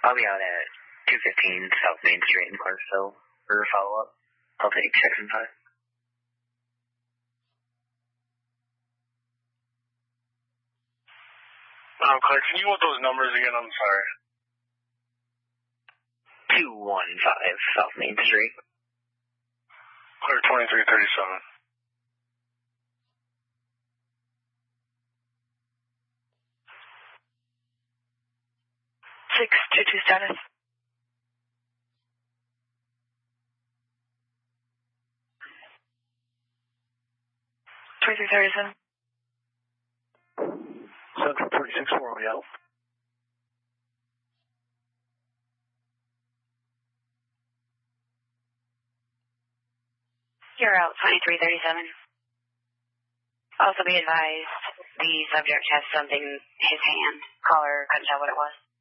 I'll be out at 215 South Main Street in Clarksville for a follow-up. I'll take section 5. Claire, can you hold those numbers again? I'm sorry. 215 South Main Street. Clear 2337. Six 22 status. $2337. Central 36 where are we out? You're out 2337. Also be advised, the subject has something in his hand. Caller couldn't tell what it was.